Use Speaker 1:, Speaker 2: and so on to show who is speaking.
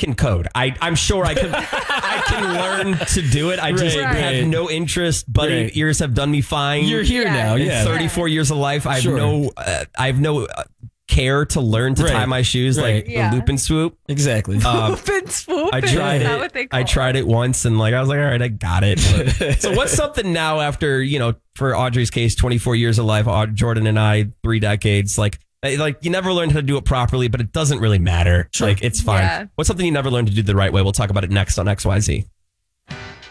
Speaker 1: can code. I'm sure I can learn to do it. I just have no interest. Bunny ears have done me fine.
Speaker 2: You're here now. Yeah.
Speaker 1: 34 years of life. I have no care to learn to tie my shoes like the loop and swoop.
Speaker 2: Exactly.
Speaker 3: Loop and swoop.
Speaker 1: I tried it. I tried it once and I was like, all right, I got it. So what's something now after, for Audrey's case, 24 years of life, Jordan and I, 3 decades, like you never learned how to do it properly, but it doesn't really matter. Sure. Like it's fine. Yeah. What's something you never learned to do the right way? We'll talk about it next on XYZ.